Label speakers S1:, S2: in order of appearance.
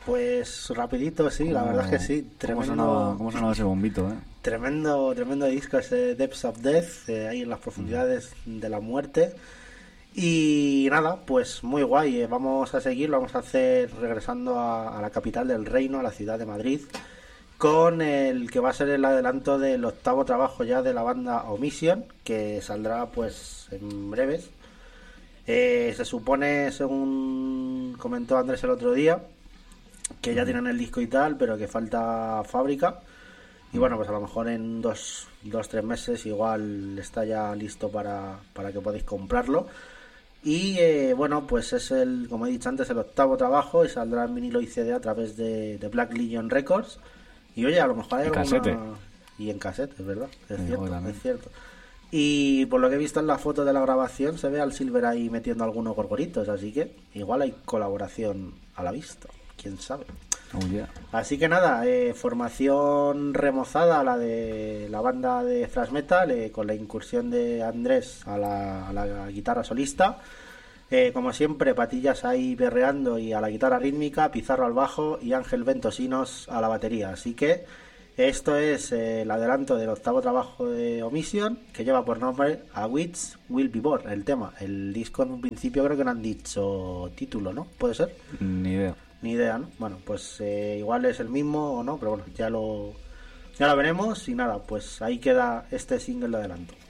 S1: Pues rapidito, sí, la verdad es que sí.
S2: ¿Cómo sonaba ese bombito, eh?
S1: Tremendo disco ese Depths of Death, ahí en las profundidades de la muerte. Y nada, pues muy guay. Vamos a seguir, lo vamos a hacer regresando a la capital del reino, a la ciudad de Madrid, con el que va a ser el adelanto del octavo trabajo ya de la banda Omission, que saldrá pues en breves. Se supone, según comentó Andrés el otro día, que ya tienen el disco y tal, pero que falta fábrica. Y bueno, pues a lo mejor en 2-3 meses igual está ya listo para que podáis comprarlo. Y bueno, pues es como he dicho antes, el octavo trabajo y saldrá en vinilo y CD a través de Black Legion Records. Y oye, a lo mejor hay alguna...
S2: Casete.
S1: Y en casete, es verdad, es cierto. Y por lo que he visto en la foto de la grabación se ve al Silver ahí metiendo algunos gorgoritos, así que igual hay colaboración a la vista, quién sabe.
S2: Oh, yeah.
S1: Así que nada, formación remozada a la de la banda de thrash metal, con la incursión de Andrés a la guitarra solista. Como siempre, Patillas ahí berreando y a la guitarra rítmica, Pizarro al bajo y Ángel Ventosinos a la batería. Así que esto es el adelanto del octavo trabajo de Omission, que lleva por nombre A Witch Will Be Born, el tema. El disco en un principio creo que no han dicho título, ¿no? ¿Puede ser?
S2: Ni idea,
S1: ¿no? Bueno, pues igual es el mismo o no, pero bueno, ya lo veremos. Y nada, pues ahí queda este single de adelanto.